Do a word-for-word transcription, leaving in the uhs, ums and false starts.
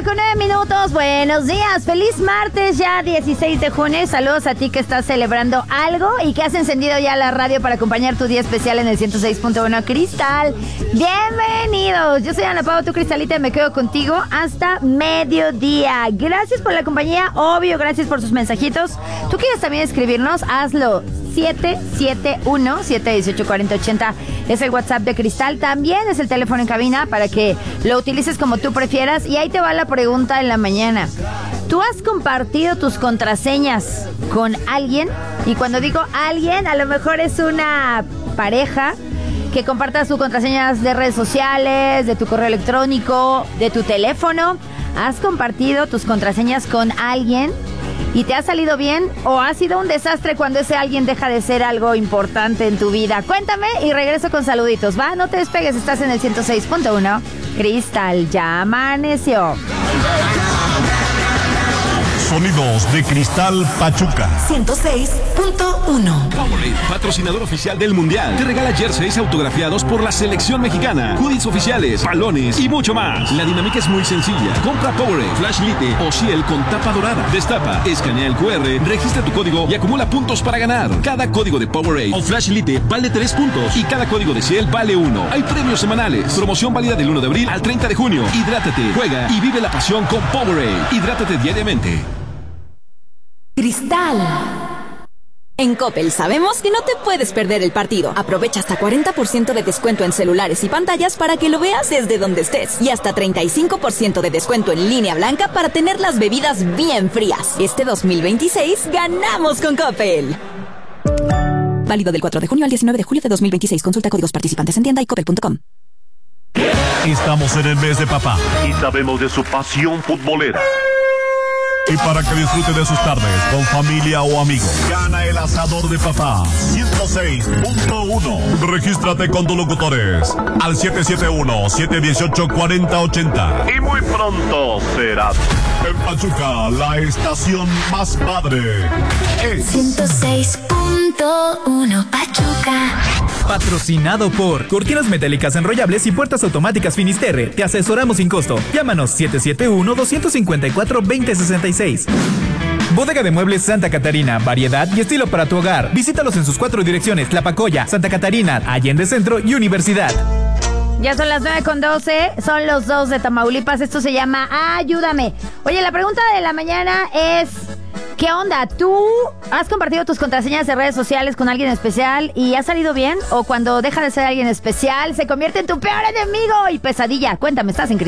con nueve minutos. Buenos días. Feliz martes, ya dieciséis de junio. Saludos a ti que estás celebrando algo y que has encendido ya la radio para acompañar tu día especial en el ciento seis punto uno Cristal. Bienvenidos. Yo soy Ana Pau, tu Cristalita, y me quedo contigo hasta mediodía. Gracias por la compañía. Obvio, gracias por sus mensajitos. ¿Tú quieres también escribirnos? Hazlo. siete siete uno, siete uno ocho, cuatro cero ocho cero es el WhatsApp de Cristal. También es el teléfono en cabina para que lo utilices como tú prefieras. Y ahí te va la pregunta en la mañana. ¿Tú has compartido tus contraseñas con alguien? Y cuando digo alguien, a lo mejor es una pareja que comparta sus contraseñas de redes sociales, de tu correo electrónico, de tu teléfono. ¿Has compartido tus contraseñas con alguien y te ha salido bien, o ha sido un desastre cuando ese alguien deja de ser algo importante en tu vida? Cuéntame y regreso con saluditos, ¿va? No te despegues, estás en el ciento seis punto uno. Cristal, ya amaneció. Sonidos de Cristal Pachuca. ciento seis punto uno. Powerade, patrocinador oficial del Mundial. Te regala jerseys autografiados por la selección mexicana, hoodies oficiales, balones y mucho más. La dinámica es muy sencilla. Compra Powerade, Flash Lite o Ciel con tapa dorada. Destapa, escanea el cu erre, registra tu código y acumula puntos para ganar. Cada código de Powerade o Flash Lite vale tres puntos y cada código de Ciel vale uno. Hay premios semanales. Promoción válida del uno de abril al treinta de junio. Hidrátate, juega y vive la pasión con Powerade. Hidrátate diariamente. Cristal. En Coppel sabemos que no te puedes perder el partido. Aprovecha hasta cuarenta por ciento de descuento en celulares y pantallas para que lo veas desde donde estés. Y hasta treinta y cinco por ciento de descuento en línea blanca para tener las bebidas bien frías. Este dos mil veintiséis ganamos con Coppel. Válido del cuatro de junio al diecinueve de julio de dos mil veintiséis. Consulta códigos participantes en tienda y coppel punto com. Estamos en el mes de papá y sabemos de su pasión futbolera. Y para que disfrute de sus tardes con familia o amigos, gana el asador de papá ciento seis punto uno. Regístrate con tus locutores al siete siete uno, siete uno ocho, cuatro cero ocho cero. Y muy pronto será en Pachuca, la estación más padre es ciento seis punto uno Pachuca. Patrocinado por Cortinas Metálicas Enrollables y Puertas Automáticas Finisterre. Te asesoramos sin costo. Llámanos siete siete uno, dos cinco cuatro, dos cero seis seis. Bodega de Muebles Santa Catarina. Variedad y estilo para tu hogar. Visítalos en sus cuatro direcciones: Tlapacoya, Santa Catarina, Allende Centro y Universidad. Ya son las nueve con doce, son los dos de Tamaulipas. Esto se llama Ayúdame. Oye, la pregunta de la mañana es: ¿qué onda? ¿Tú has compartido tus contraseñas de redes sociales con alguien especial y ha salido bien? ¿O cuando deja de ser alguien especial se convierte en tu peor enemigo y pesadilla? Cuéntame, estás en Cristal.